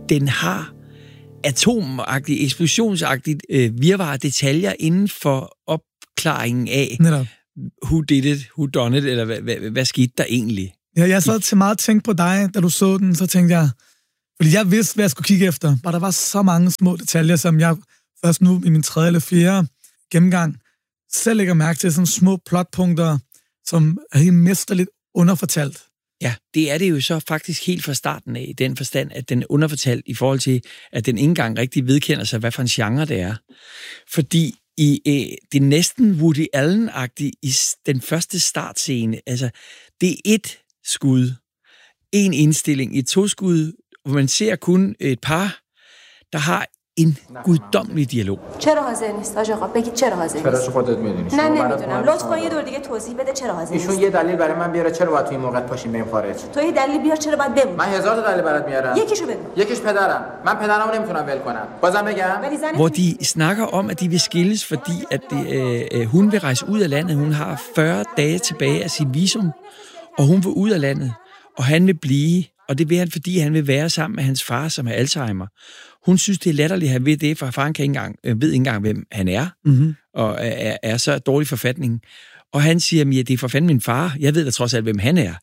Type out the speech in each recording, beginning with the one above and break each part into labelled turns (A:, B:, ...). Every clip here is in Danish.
A: den har atomagtigt, eksplosionsagtigt virvar detaljer inden for opklaringen af, who did it, who done it, eller hvad skete der egentlig?
B: Ja, jeg sad til meget tænkt på dig, da du så den, så tænkte jeg, fordi jeg vidste, hvad jeg skulle kigge efter, og der var så mange små detaljer, som jeg først nu i min 3. eller 4. gennemgang selv lægger mærke til, sådan små plotpunkter, som er helt mesterligt underfortalt.
A: Ja, det er det jo så faktisk helt fra starten af, i den forstand, at den er underfortalt i forhold til, at den ikke engang rigtig vedkender sig, hvad for en genre det er. Fordi det er næsten Woody Allen-agtigt i den første startscene. Altså, det er et skud, en indstilling, et toskud, hvor man ser kun et par, der har en guddommelig dialog.
C: چرا حاضر نیست آج آقا بگید چرا حاضر نیست
D: چرا خودت میدونی
C: نه نمیدونم لطفا یه دور دیگه توضیح بده چرا حاضر نیست
D: ایشون یه دلیل برای من بیاره چرا باید توی این موقع پاشیم بریم خارج
C: تو یه دلیل بیار چرا باید بمونی
D: من 1000 تا دلیل برات میارم
C: یکیشو بگو
D: یکیش پدرم من پدرمو نمیتونم ول کنم بازم بگم
A: hvor de snakker om, at de vil skilles, fordi at hun vil rejse ud af landet. Hun har 40 dage tilbage af sit visum, og hun vil ud af landet, og han vil blive. Og det vil han, fordi han vil være sammen med hans far, som har Alzheimer. Hun synes, det er latterligt, at han ved det, for faren kan ved ikke engang, hvem han er, og er så dårlig forfatning. Og han siger, ja, det er for fanden min far. Jeg ved da trods alt, hvem han er.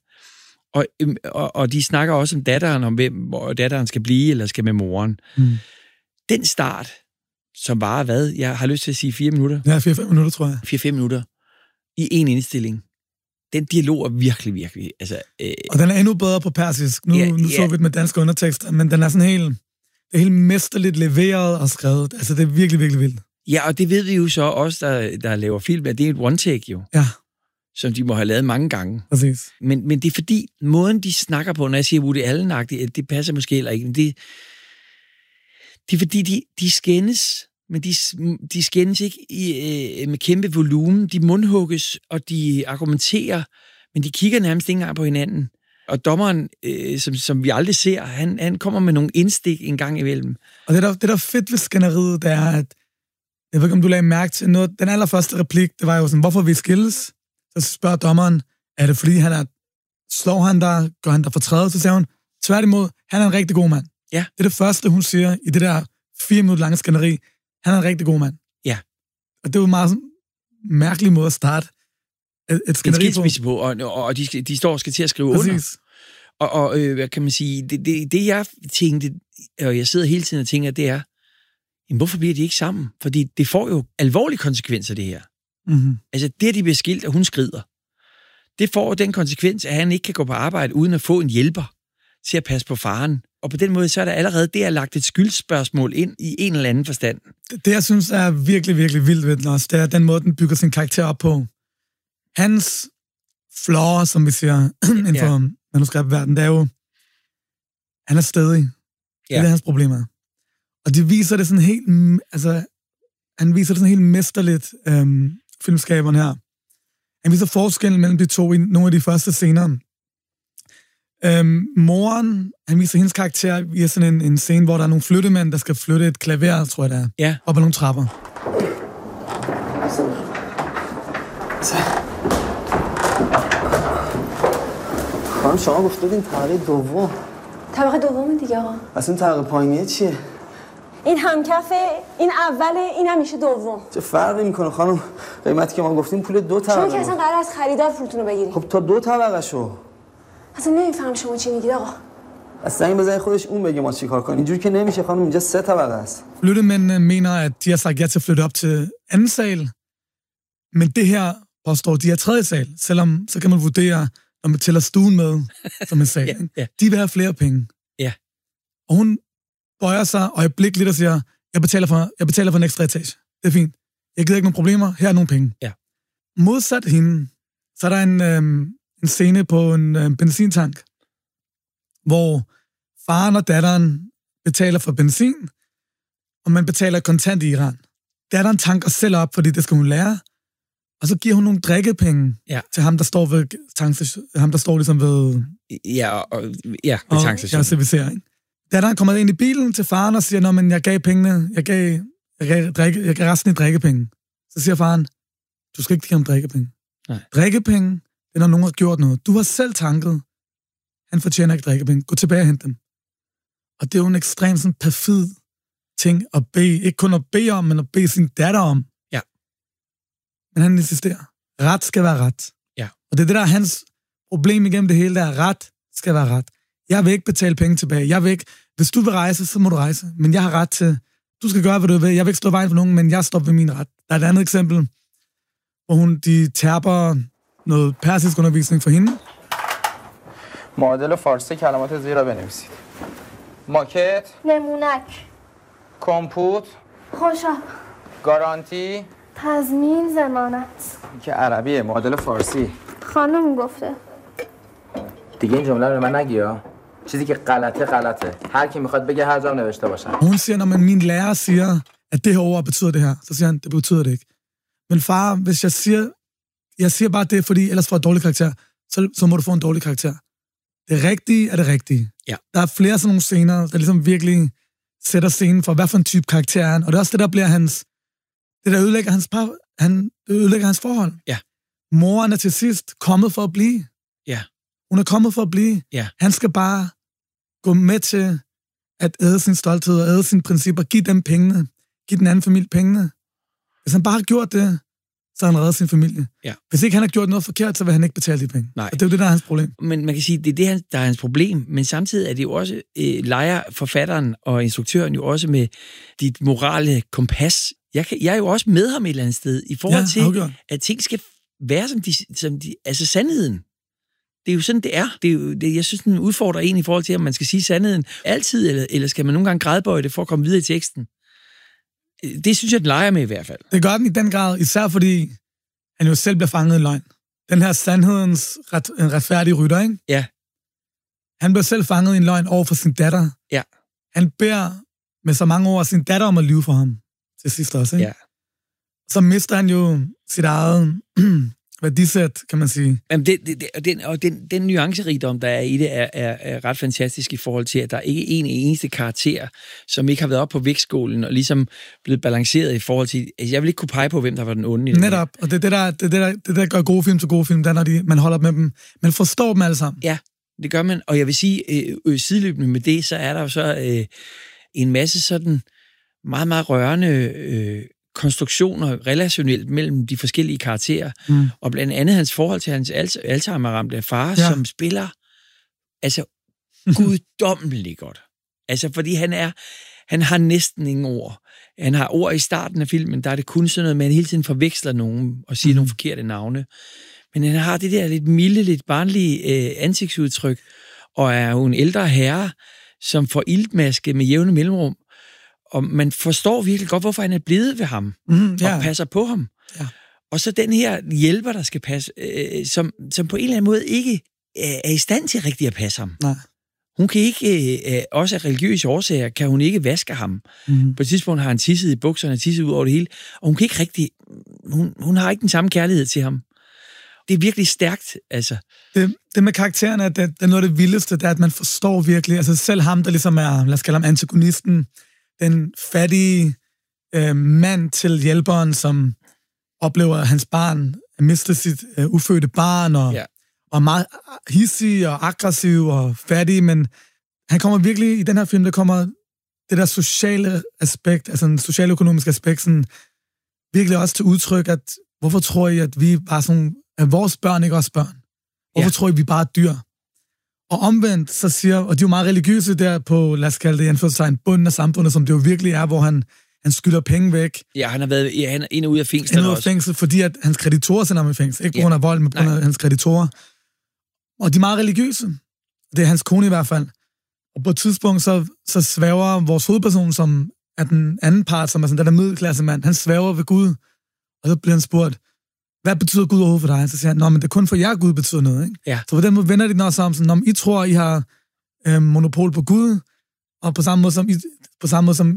A: Og de snakker også om datteren, om hvem datteren skal blive, eller skal med moren. Den start, som varer hvad? Jeg har lyst til at sige 4 minutter.
B: Ja, 4-5 minutter, tror jeg.
A: 4-5 minutter. I en indstilling. Den dialog er virkelig, virkelig... Altså,
B: og den er endnu bedre på persisk. Nu så vi det med danske undertekster, men den er sådan helt mesterligt leveret og skrevet. Altså, det er virkelig, virkelig vildt.
A: Ja, og det ved vi jo så også, der laver film, at det er et one-take jo.
B: Ja.
A: Som de må have lavet mange gange.
B: Præcis.
A: Men det er fordi, måden de snakker på, når jeg siger Woody Allen-agtigt, det passer måske heller ikke, men det er fordi, de skændes, men de skændes ikke med kæmpe volumen. De mundhugges, og de argumenterer, men de kigger nærmest ikke engang på hinanden. Og dommeren, som vi aldrig ser, han kommer med nogle indstik en gang imellem.
B: Og det der fedt ved skænderiet, det er, at jeg ved ikke, om du lagde mærke til noget. Den allerførste replik, det var jo sådan, hvorfor vi skilles? Så spørger dommeren, er det fordi slår han dig, gør han dig fortrædet? Så siger hun, tværtimod, han er en rigtig god mand.
A: Ja.
B: Det er det første, hun siger i det der 4 minutter lange skænderi. Han er en rigtig god mand.
A: Ja.
B: Og det er jo en meget mærkelig måde at starte et skænderi
A: på. Og de står og skal til at skrive
B: Præcis.
A: under. Og hvad kan man sige, det jeg tænkte, og jeg sidder hele tiden og tænker, det er, jamen, hvorfor bliver de ikke sammen? Fordi det får jo alvorlige konsekvenser, det her.
B: Mm-hmm.
A: Altså, det, at de bliver skilt, og hun skrider, det får den konsekvens, at han ikke kan gå på arbejde uden at få en hjælper til at passe på faren. Og på den måde, så er der allerede der lagt et skyldsspørgsmål ind i en eller anden forstand.
B: Det jeg synes er virkelig, virkelig vildt ved den også, det er den måde, den bygger sin karakter op på. Hans flaw, som vi siger inden for manuskriptverden, det er jo, han er stedig. Det er hans problemer. Og de viser det sådan helt, han viser det sådan helt mesterligt, filmskaberen her. Han viser forskellen mellem de to i nogle af de første scener. Moren, han viser hendes karakter via sådan en scene, hvor der er nogle flyttemænd, der skal flytte et klaver, tror jeg det er.
A: Ja.
B: Op ad nogle trapper.
E: خانم شما گفتید طبقه دوم.
C: طبقه دوم دیگه آقا.
E: اصلا طبقه پایینیه چیه؟
C: این همکفه، این اوله، این هم میشه دوم.
E: چه فرقی میکنه خانم؟ قیمتی که ما گفتیم پول 2 طبقه.
C: شما که اصلا قرار از خریدار پولتون رو بگیرید.
E: خب تا 2 طبقه شو.
C: اصلا نمیفهم شما چی میگید آقا.
E: اصلا این بزنی خودش اون بگه ما چیکار کنیم. اینجوری که نمیشه خانم، اینجا 3 طبقه است.
B: Flyttemændene mener, at de har sagt ja til at flytte op til anden sal, men det her påstår, de er 3. sal, selvom så kan man vurdere, når man tæller stuen med som en sal. De vil have flere penge.
A: Ja.
B: Og hun bøjer sig øjeblikkeligt og siger, jeg betaler for en ekstra etage. Det er fint. Jeg gider ikke nogen problemer. Her er nogle penge.
A: Ja.
B: Modsat hende, så er der en scene på en benzintank, hvor faren og datteren betaler for benzin, og man betaler kontant i Iran. Datteren tanker selv op, fordi det skal hun lære, og så giver hun nogle drikkepenge til ham, der står ved ham, der står ligesom ved...
A: ved tankstationen.
B: Ja, servicering. Datteren kommer ind i bilen til faren og siger, men jeg gav pengene, jeg gav resten i drikkepenge. Så siger faren, du skal ikke give ham drikkepenge.
A: Nej.
B: Drikkepenge, det er, når nogen har gjort noget. Du har selv tanket. Han fortjener ikke drikkepenge. Gå tilbage og hent dem. Og det er jo en ekstremt sådan perfid ting at bede. Ikke kun at bede om, men at bede sin datter om.
A: Ja.
B: Men han insisterer. Ret skal være ret.
A: Ja.
B: Og det er det, der er hans problem igennem det hele, der ret skal være ret. Jeg vil ikke betale penge tilbage. Jeg vil ikke, hvis du vil rejse, så må du rejse. Men jeg har ret til, du skal gøre, hvad du vil. Jeg vil ikke stå i vejen for nogen, men jeg står ved min ret. Der er et andet eksempel, hvor de terper noget persisk undervisning for hende.
D: معادل فارسی کلمات زیر را بنویسید. ماکت،
C: نمونک،
D: کمپوت،
C: خوشاب،
D: گارانتی
C: تضمین، ضمانت.
D: که عربیه، معادل فارسی.
C: خانم گفته.
D: دیگه این جمله رو به من نگیا. چیزی که غلطه. هر کی میخواد بگه هر جا نوشته باشن.
B: Hun siger, når min lærer siger, at det her ord betyder det her, så siger han, det betyder det ikke. Men far, hvis jeg siger bare det, fordi ellers får jeg dårlig karakter, så må du få en dårlig karakter. Det rigtige er det rigtige.
A: Ja.
B: Der er flere sådan nogle scener, der ligesom virkelig sætter scenen for, hvad for en type karakter er han. Og det er også det, der bliver det der ødelægger hans forhold.
A: Ja.
B: Moren er til sidst kommet for at blive.
A: Ja.
B: Hun er kommet for at blive.
A: Ja.
B: Han skal bare gå med til at æde sin stolthed og æde sine principper. Giv dem pengene. Giv den anden familie pengene. Hvis han bare har gjort det, så har han reddet sin familie.
A: Ja.
B: Hvis ikke han har gjort noget forkert, så vil han ikke betale de penge.
A: Nej.
B: Og det er jo det, der er hans problem.
A: Men man kan sige, det er det, der er hans problem, men samtidig er det jo også, leger forfatteren og instruktøren jo også med dit morale kompas. Jeg er jo også med ham et eller andet sted, i forhold til, at ting skal være som de altså sandheden. Det er jo sådan, det er. Det er jo, jeg synes, den udfordrer en i forhold til, om man skal sige sandheden altid, eller skal man nogle gange gradbøje det for at komme videre i teksten. Det synes jeg, den leger med i hvert fald.
B: Det gør den i den grad, især fordi han jo selv bliver fanget i løgn. Den her sandhedens retfærdige rytter, ikke?
A: Ja.
B: Han bliver selv fanget i en løgn over for sin datter.
A: Ja.
B: Han beder med så mange ord sin datter om at lyve for ham til sidst også, ikke?
A: Ja.
B: Så mister han jo sit eget værdisæt, kan man sige.
A: Jamen den nuancerigdom, der er i det, er ret fantastisk i forhold til, at der ikke er en eneste karakter, som ikke har været op på vægtskålen og ligesom blevet balanceret i forhold til... Altså, jeg vil ikke kunne pege på, hvem der var den onde.
B: Netop, og det er det, der gør gode film til gode film, der når man holder med dem. Man forstår dem alle sammen.
A: Ja, det gør man. Og jeg vil sige, sideløbende med det, så er der jo så en masse sådan meget, meget rørende... konstruktioner relationelt mellem de forskellige karakterer, og blandt andet hans forhold til hans Alzheimer-ramte far, som spiller altså guddommeligt godt. Altså, fordi han har næsten ingen ord. Han har ord i starten af filmen, der er det kun sådan noget, man hele tiden forveksler nogen og siger nogle forkerte navne. Men han har det der lidt milde, lidt barnlige ansigtsudtryk, og er jo en ældre herre, som får iltmaske med jævne mellemrum. Og man forstår virkelig godt, hvorfor han er blevet ved ham, og passer på ham. Ja. Og så den her hjælper, der skal passe, som på en eller anden måde ikke er i stand til rigtig at passe ham.
B: Nej.
A: Hun kan ikke, også af religiøse årsager, kan hun ikke vaske ham. På et tidspunkt har han tisset i bukserne, tisset ud over det hele, og hun kan ikke rigtig, hun har ikke den samme kærlighed til ham. Det er virkelig stærkt, altså.
B: Det med karaktererne, det er noget af det vildeste, det er, at man forstår virkelig, altså selv ham, der ligesom er, lad os kalde ham antagonisten, den fattige mand til hjælperen, som oplever, at hans barn mister sit ufødte barn, og er meget hissig og aggressiv og fattig, men han kommer virkelig, i den her film, der kommer det der sociale aspekt, altså en socialøkonomisk aspekt, sådan, virkelig også til udtryk, at hvorfor tror I, at vi bare sådan, at vores børn ikke også børn? Hvorfor tror I, vi bare er dyr? Og omvendt, så siger, og de er jo meget religiøse der på, lad os kalde det, anførselstegn, bunden af samfundet, som det jo virkelig er, hvor han skylder penge væk.
A: Ja, han er ind og ud af fængsel.
B: Ind og ud af fængsel, fordi at hans kreditorer sender ham i fængsel. Ikke på grund af vold, men på grund af hans kreditorer. Og de er meget religiøse. Det er hans kone i hvert fald. Og på et tidspunkt, så svæver vores hovedperson, som er den anden part, som er sådan den der middelklassemand, han svæver ved Gud. Og så bliver han spurgt, hvad betyder Gud overhovedet for dig? Så siger han, men det er kun for jer, Gud betyder noget. Ikke? Ja. Så på den måde vender de den også om, sådan, I tror, I har monopol på Gud, og på samme måde som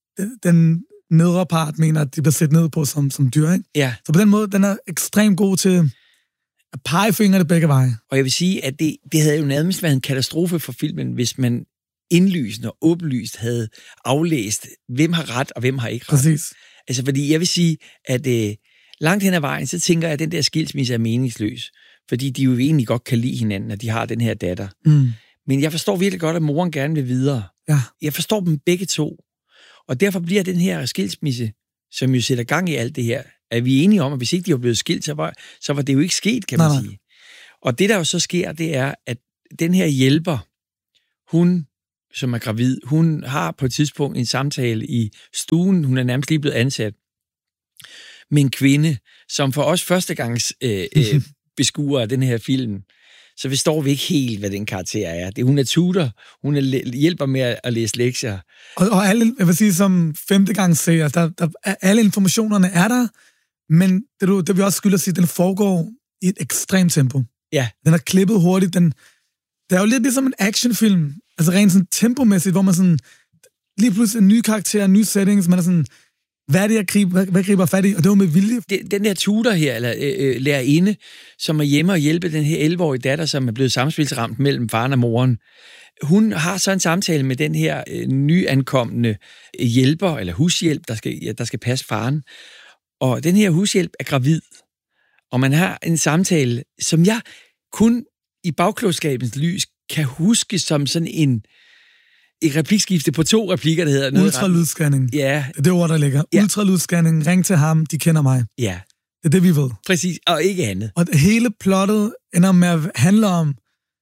B: den nedre part mener, at de bliver set ned på som dyr. Ikke? Ja. Så på den måde, den er ekstremt god til at pege fingrene begge veje.
A: Og jeg vil sige, at det havde jo nærmest været en katastrofe for filmen, hvis man indlysende og åbenlyst havde aflæst, hvem har ret, og hvem har ikke ret.
B: Præcis.
A: Altså, fordi jeg vil sige, at langt hen ad vejen, så tænker jeg, at den der skilsmisse er meningsløs. Fordi de jo egentlig godt kan lide hinanden, at de har den her datter. Men jeg forstår virkelig godt, at moren gerne vil videre.
B: Ja.
A: Jeg forstår dem begge to. Og derfor bliver den her skilsmisse, som jo sætter gang i alt det her, er vi enige om, at hvis ikke de var blevet skilt, så var det jo ikke sket, kan man sige. Og det, der jo så sker, det er, at den her hjælper, hun, som er gravid, hun har på et tidspunkt en samtale i stuen, hun er nærmest lige blevet ansat, med en kvinde, som for os førstegangs beskuer af den her film, så forstår vi ikke helt, hvad den karakter er. Hun er tutor, hun hjælper med at læse lektier.
B: Og alle, jeg vil sige, som femtegangs seer, der alle informationerne er der, men det vi også skylder at sige, den foregår i et ekstremt tempo.
A: Ja.
B: Den er klippet hurtigt. Det er jo lidt ligesom en actionfilm, altså rent sådan tempomæssigt, hvor man sådan, lige pludselig en ny karakter, en ny settings, man er sådan, hvad er det, hvad griber fat i? Og det var med vilje.
A: Den der tutor her, eller lærerinde, som er hjemme og hjælpe den her 11-årige datter, som er blevet samspilsramt mellem faren og moren, hun har så en samtale med den her nyankomne hjælper, eller hushjælp, der skal passe faren. Og den her hushjælp er gravid. Og man har en samtale, som jeg kun i bagklogskabens lys kan huske som sådan en replikskifte på 2 replikker, der hedder noget.
B: Ultralydsscanning.
A: Ja.
B: Det er ord, der ligger. Ja. Ultralydsscanning. Ring til ham. De kender mig.
A: Ja.
B: Det er det, vi ved.
A: Præcis. Og ikke andet.
B: Og hele plottet ender med at handle om,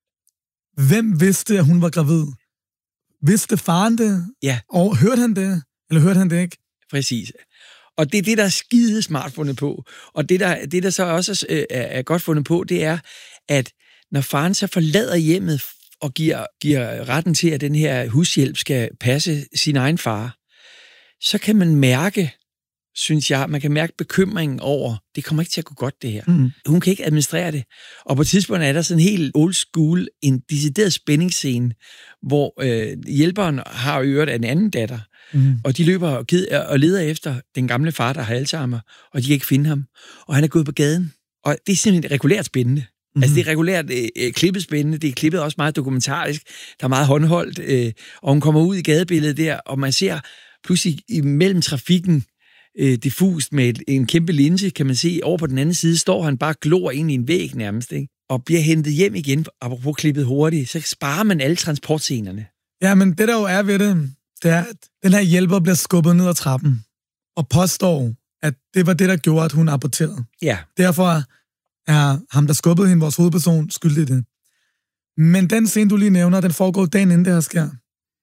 B: hvem vidste, at hun var gravid? Vidste faren det?
A: Ja.
B: Og hørte han det? Eller hørte han det ikke?
A: Præcis. Og det er det, der er skide smart fundet på. Og det der så også er godt fundet på, det er, at når faren så forlader hjemmet og giver retten til, at den her hushjælp skal passe sin egen far, så kan man mærke, synes jeg, man kan mærke bekymringen over, det kommer ikke til at gå godt, det her. Mm. Hun kan ikke administrere det. Og på et tidspunkt er der sådan en helt old school, en decideret spændingsscene, hvor hjælperen har øret af en anden datter, og de løber og leder efter den gamle far, der har Alzheimer, og de kan ikke finde ham. Og han er gået på gaden. Og det er simpelthen regulært spændende. Altså, det er regulært klippet spændende, det er klippet også meget dokumentarisk, der er meget håndholdt, og hun kommer ud i gadebilledet der, og man ser pludselig imellem trafikken diffust med en kæmpe linse, kan man se, over på den anden side står han bare glor ind i en væg nærmest, ikke? Og bliver hentet hjem igen, apropos klippet hurtigt, så sparer man alle transportscenerne.
B: Ja, men det der jo er ved det er, at den her hjælper bliver skubbet ned ad trappen, og påstår, at det var det, der gjorde, at hun aborterede.
A: Ja.
B: Derfor er ham, der skubbede hende, vores hovedperson, skyldig i det. Men den scene, du lige nævner, den foregår dagen inden det her sker.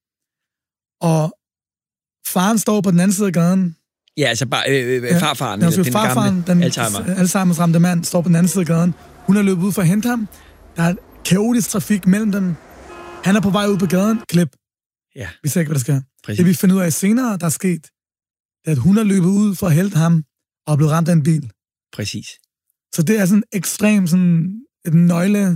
B: Og faren står på den anden side af gaden.
A: Ja, altså bare farfaren, eller den
B: farfaren,
A: gamle Alzheimer.
B: Alzheimer's ramte mand står på den anden side af gaden. Hun er løbet ud for at hente ham. Der er kaotisk trafik mellem dem. Han er på vej ud på gaden. Klip.
A: Ja.
B: Vi ser ikke, hvad der sker.
A: Præcis.
B: Det vi finder ud af senere, der er sket, det er, at hun er løbet ud for at hente ham og er blevet ramt af en bil.
A: Præcis.
B: Så det er sådan ekstremt sådan en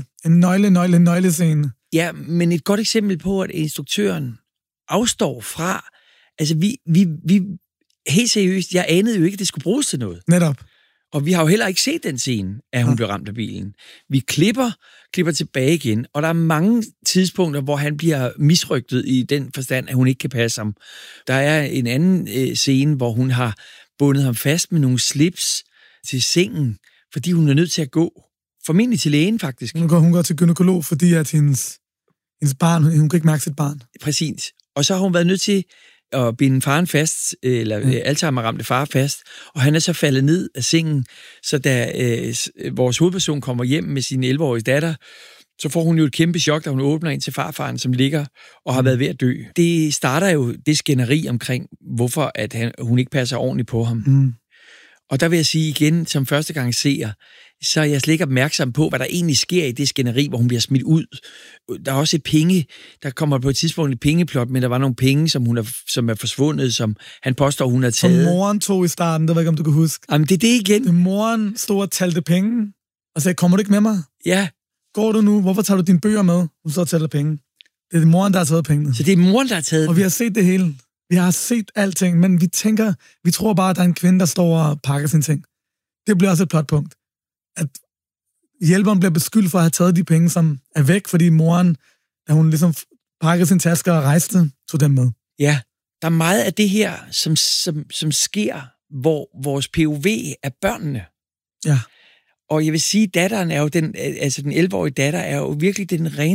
B: nøglescene.
A: Ja, men et godt eksempel på, at instruktøren afstår fra, altså vi helt seriøst, jeg anede jo ikke, at det skulle bruges til noget.
B: Netop.
A: Og vi har jo heller ikke set den scene, at hun blev ramt af bilen. Vi klipper tilbage igen, og der er mange tidspunkter, hvor han bliver misrygtet i den forstand, at hun ikke kan passe ham. Der er en anden scene, hvor hun har bundet ham fast med nogle slips til sengen, fordi hun er nødt til at gå. Formentlig til lægen, faktisk.
B: Hun går til gynekolog, fordi at hendes barn, hun kan ikke mærke sit barn.
A: Præcis. Og så har hun været nødt til at binde faren fast, eller Alzheimer-ramte far fast, og han er så faldet ned af sengen, så da vores hovedperson kommer hjem med sin 11-årige datter, så får hun jo et kæmpe chok, da hun åbner ind til farfaren, som ligger og har været ved at dø. Det starter jo det skænderi omkring, hvorfor at hun ikke passer ordentligt på ham. Mm. Og der vil jeg sige igen, som første gang seer, så er jeg slet ikke opmærksom på, hvad der egentlig sker i det skænderi, hvor hun bliver smidt ud. Der er også et penge, der kommer på et tidspunkt et pengeplot, men der var nogle penge, som er forsvundet, som han påstår, hun har taget.
B: Som moren tog i starten, det ved ikke, om du kan huske.
A: Jamen, det er det igen.
B: Moren stod og talte penge, og sagde, kommer du ikke med mig?
A: Ja. Går
B: du nu? Hvorfor tager du dine bøger med? Hun står og taler penge. Det er moren, der har taget pengene.
A: Så det er moren, der har taget.
B: Og vi har set det hele. Vi har set alting, men vi tror bare, at der er en kvinde, der står og pakker sine ting. Det bliver også et plotpunkt. At hjælperen bliver beskyldt for at have taget de penge, som er væk, fordi moren, da hun ligesom pakkede sin tasker og rejste, tog dem med.
A: Ja, der er meget af det her, som sker, hvor vores POV er børnene.
B: Ja.
A: Og jeg vil sige, datteren er jo den 11-årige datter er jo virkelig den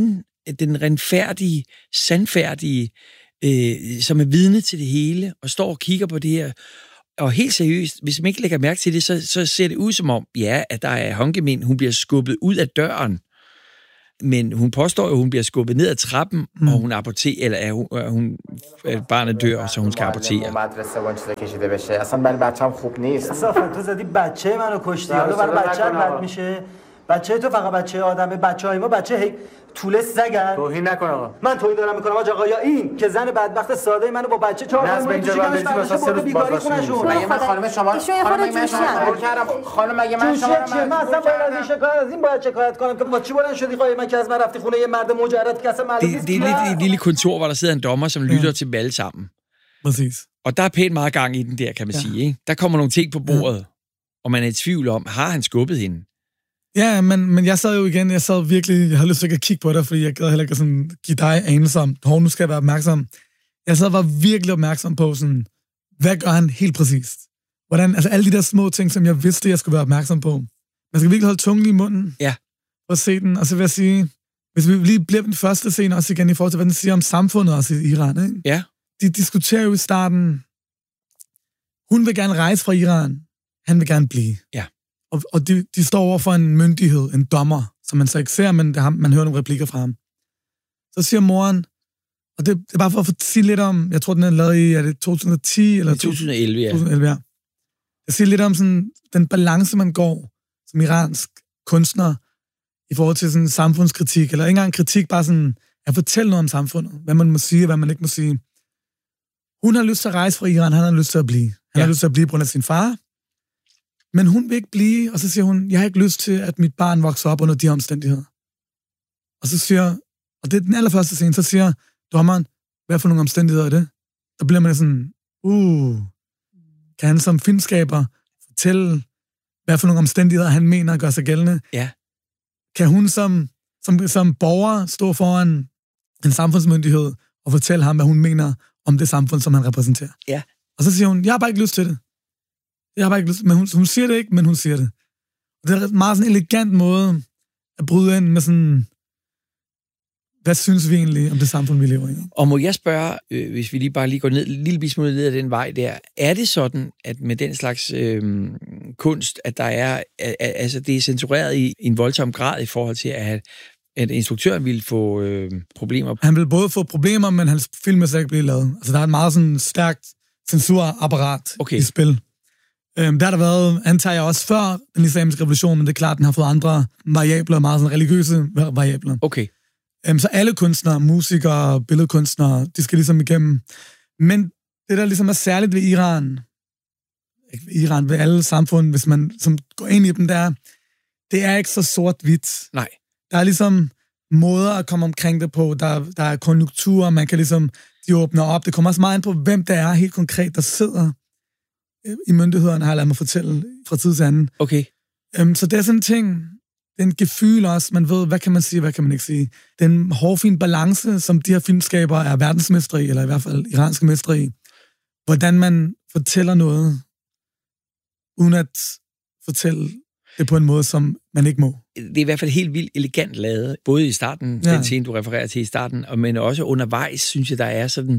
A: den renfærdige, sandfærdige, som er vidne til det hele, og står og kigger på det her. Og helt seriøst, hvis man ikke lægger mærke til det, så ser det ud som om, ja, at der er Honkemin, hun bliver skubbet ud af døren. Men hun påstår, at hun bliver skubbet ned ad trappen, og hun aborterer, eller at barnet dør, så hun skal abortere.
F: بچه تو فقط بچه آدمه بچه‌های ما بچه طول سگن
D: توهین نکن آقا
F: من توهین دارم میکنم آقا یا این که زن بدبخت ساده منو با بچه 4
D: ناز اینجا واسه 3 روز بازداشتشون مگه من خانم شما خانم مگه من شما
F: من اصلا باید از این شکایت از این باید شکایت کنم که با چی بلند شدی خواهی من که از من رفتی خونه یه مرد مجرد که اصلا معلوم نیست
A: det er et lille kontor, hvor der sidder en dommer, som lytter til dem alle sammen.
B: Præcis.
A: Og der er pænt meget gang i den der, kan man sige. Ikke? Der kommer nogle ting på bordet, og man er i tvivl om, har han skubbet hende?
B: Ja, men jeg sad jo igen, jeg havde lyst til at kigge på dig, fordi jeg gad heller ikke sådan give dig anelse om, nu skal jeg være opmærksom. Jeg sad og var virkelig opmærksom på sådan, hvad gør han helt præcist? Hvordan, altså alle de der små ting, som jeg vidste, jeg skulle være opmærksom på. Man skal virkelig holde tungen i munden.
A: Ja.
B: For at se den, og så vil jeg sige, hvis vi lige bliver den første scene også igen i forhold til, hvad den siger om samfundet også i Iran, ikke?
A: Ja.
B: De diskuterer jo i starten, hun vil gerne rejse fra Iran, han vil gerne blive.
A: Ja.
B: Og de står over for en myndighed, en dommer, som man så ikke ser, men man hører nogle replikker fra ham. Så siger moren, og det er bare for at sige lidt om, jeg tror, den er lavet i, er det 2010 eller
A: 2011, ja.
B: 2011, ja. Jeg siger lidt om sådan, den balance, man går som iransk kunstner i forhold til sådan samfundskritik, eller ikke engang kritik, bare sådan at fortælle noget om samfundet, hvad man må sige, hvad man ikke må sige. Hun har lyst til at rejse fra Iran, han har lyst til at blive. Han har lyst til at blive på grund af sin far, men hun vil ikke blive, og så siger hun, jeg har ikke lyst til, at mit barn vokser op under de omstændigheder. Og så siger, og det er den allerførste scene, så siger dommeren, hvad for nogle omstændigheder er det? Der bliver man sådan, kan han som filmskaber fortælle, hvad for nogle omstændigheder han mener gør sig gældende?
A: Ja.
B: Kan hun som borger stå foran en samfundsmyndighed og fortælle ham, hvad hun mener om det samfund, som han repræsenterer?
A: Ja.
B: Og så siger hun, jeg har bare ikke lyst til det. Jeg har bare ikke lyst, men hun siger det ikke, men hun siger det. Og det er en meget sådan elegant måde at bryde ind med sådan, hvad synes vi egentlig om det samfund, vi lever i?
A: Og må jeg spørge, hvis vi lige går ned, en lille smule ned ad den vej der, er det sådan, at med den slags kunst, at der er, altså det er censureret i en voldsom grad i forhold til, at instruktøren ville få problemer?
B: Han ville både få problemer, men hans film er slet ikke blive lavet. Altså der er et meget sådan stærkt censurapparat i spil. Der har der været, antager jeg også før den islamiske revolution, men det er klart, den har fået andre variabler, meget sådan religiøse variabler.
A: Okay.
B: Så alle kunstnere, musikere, billedkunstnere, de skal ligesom igennem. Men det, der ligesom er særligt ved Iran, ved alle samfund, hvis man som går ind i dem, det er ikke så sort-hvidt.
A: Nej.
B: Der er ligesom måder at komme omkring det på, der er konjunkturer, man kan ligesom, de åbner op. Det kommer også meget ind på, hvem der er helt konkret, der sidder i myndighederne, har jeg ladet mig fortælle fra tid til anden.
A: Okay.
B: Så det er sådan en ting, det er en gefyl også, man ved, hvad kan man sige, hvad kan man ikke sige. Det er en hårfin balance, som de her filmskaber er verdensmestre i, eller i hvert fald iranske mestre i. Hvordan man fortæller noget, uden at fortælle det på en måde, som man ikke må.
A: Det er i hvert fald helt vildt elegant lavet, både i starten, den scene, du refererer til i starten, men også undervejs, synes jeg, der er sådan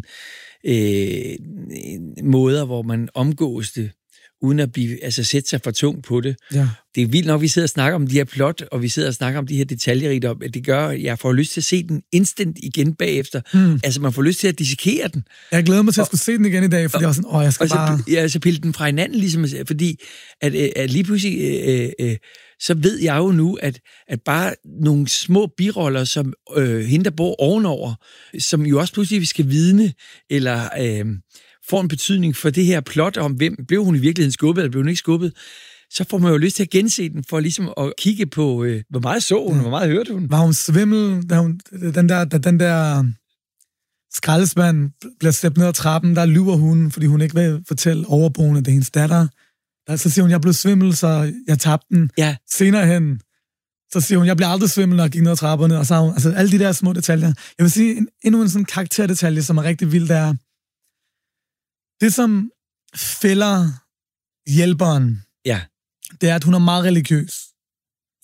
A: måder, hvor man omgås det, uden at sætte sig for tungt på det.
B: Ja.
A: Det er vildt nok, vi sidder og snakker om de her plot, og vi sidder og snakker om de her detaljerigdom, at det gør, at jeg får lyst til at se den instant igen bagefter. Altså, man får lyst til at dissekere den.
B: Jeg glæder mig til at skulle se den igen i dag, fordi jeg var sådan, jeg skal bare...
A: Ja, så pille den fra hinanden, ligesom, fordi at lige pludselig... så ved jeg jo nu, at bare nogle små biroller, som hende, der bor ovenover, som jo også pludselig skal vidne, eller får en betydning for det her plot om, hvem blev hun i virkeligheden skubbet, eller blev hun ikke skubbet, så får man jo lyst til at gense den, for ligesom at kigge på, hvor meget så hun, hvor meget hørte hun.
B: Var hun svimmel, da den der skraldespand bliver slæbt ned ad trappen, der lyver hun, fordi hun ikke vil fortælle overboende, det er hendes datter. Så siger hun, jeg blev svimmel, så jeg tabte den.
A: Ja. Senere
B: hen, så siger hun, jeg bliver aldrig svimmel, når jeg gik ned ad trapperne. Og så hun, altså alle de der små detaljer. Jeg vil sige, endnu en sådan karakterdetalje, som er rigtig vild, er det, som fælder hjælperen,
A: ja,
B: det er, at hun er meget religiøs.
A: Ja.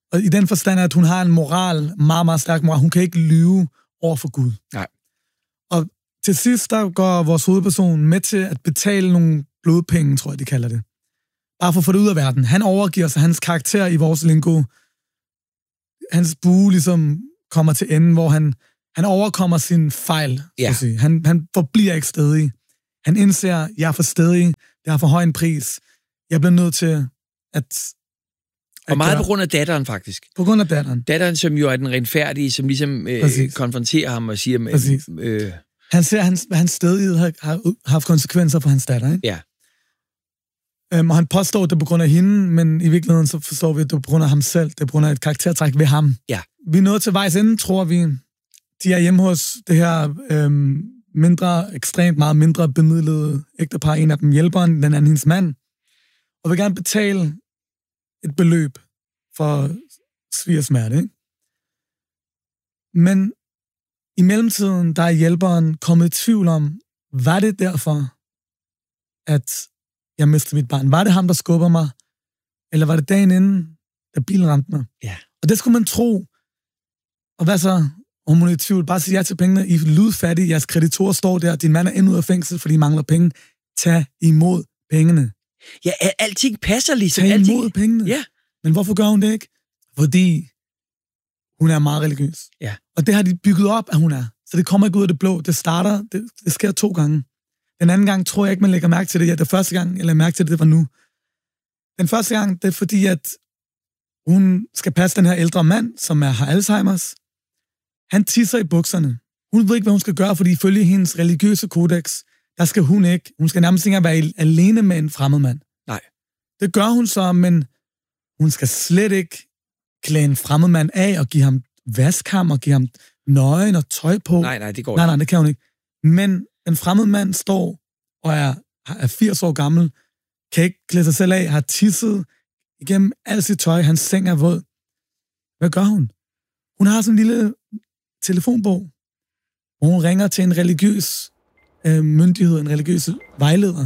B: Og i den forstand, at hun har en moral, meget, meget stærk moral. Hun kan ikke lyve over for Gud.
A: Nej.
B: Og til sidst, der går vores hovedperson med til at betale nogle blodpenge, tror jeg, de kalder det. Bare for at få det ud af verden. Han overgiver sig, hans karakter i vores lingo, hans bue ligesom kommer til enden, hvor han overkommer sin fejl, så at sige. Han forbliver ikke stedig. Han indser, jeg er for stedig, jeg har for høj en pris, jeg bliver nødt til at
A: og meget på grund af datteren, faktisk.
B: På grund af datteren.
A: Datteren, som jo er den renfærdige, som ligesom konfronterer ham og siger...
B: Han ser, at hans stedighed har haft konsekvenser for hans datter, ikke?
A: Ja.
B: Og han påstår, at det er på grund af hende, men i virkeligheden så forstår vi, at det er på grund af ham selv. Det er på grund af et karaktertræk ved ham.
A: Ja.
B: Vi er nået til vejs ende, tror vi. De er hjemme hos det her ekstremt meget mindre bemidlede ægtepar. En af dem hjælper den anden hendes mand. Og vil gerne betale et beløb for svigersmerte, ikke? Men i mellemtiden, der er hjælperen kommet i tvivl om, var det derfor, at jeg mistede mit barn? Var det ham, der skubber mig? Eller var det dagen inden, da bilen ramte mig?
A: Ja.
B: Og det skulle man tro. Og hvad så? Om hun er i tvivl, bare sig ja til pengene. I er ludfattige, jeres kreditorer står der, din mand er endnu ud af fængsel, fordi I mangler penge. Tag imod pengene.
A: Ja, alting passer ligesom.
B: Tag imod pengene.
A: Ja.
B: Men hvorfor gør hun det ikke? Fordi hun er meget religiøs.
A: Ja.
B: Og det har de bygget op, at hun er. Så det kommer ikke ud af det blå. Det starter, det sker 2 gange. Den anden gang tror jeg ikke, man lægger mærke til det. Ja, det første gang, jeg lagde mærke til det, det var nu. Den første gang, det er fordi, at hun skal passe den her ældre mand, som har Alzheimers. Han tisser i bukserne. Hun ved ikke, hvad hun skal gøre, fordi ifølge hendes religiøse kodex, der skal hun ikke. Hun skal nærmest ikke være alene med en fremmed mand.
A: Nej.
B: Det gør hun så, men hun skal slet ikke klæde en fremmed mand af og give ham vaskham og give ham nøgen og tøj på.
A: Nej, det går
B: ikke. Nej, det kan hun ikke. Men en fremmed mand står og er 80 år gammel, kan ikke klæde sig selv af, har tisset igennem alt sit tøj, hans seng er våd. Hvad gør hun? Hun har sådan en lille telefonbog, hvor hun ringer til en religiøs myndighed, en religiøs vejleder.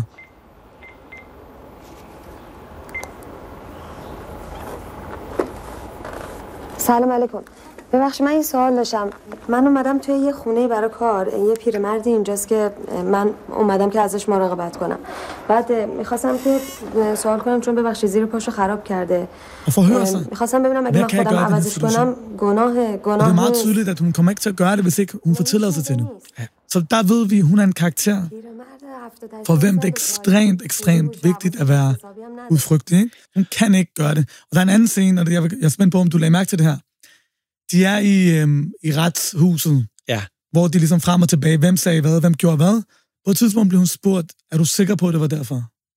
C: سلام علیکم. ببخشید من این سوال داشتم. من اومدم توی یه خونه برای کار، یه پیرمردی اینجاست که من اومدم که ازش مراقبت کنم. بعد می‌خواستم که سوال کنم چون ببخشید زیر پاشو خراب کرده. می‌خواستم ببینم اگه من خودم عوضش کنم گناه.
B: Det er meget tydeligt, at hun kommer ikke til at gøre det, hvis ikke hun får tilladelse til det. Så der ved vi, hun er en karakter, for hvem det er ekstremt vigtigt at være udfrygtig. Ikke? Hun kan ikke gøre det. Og der er en anden scene, og jeg er spændt på, om du lagde mærke til det her. De er i retshuset, hvor de ligesom frem og tilbage, hvem sagde hvad, hvem gjorde hvad. På et tidspunkt blev hun spurgt, er du sikker på, at det var derfor?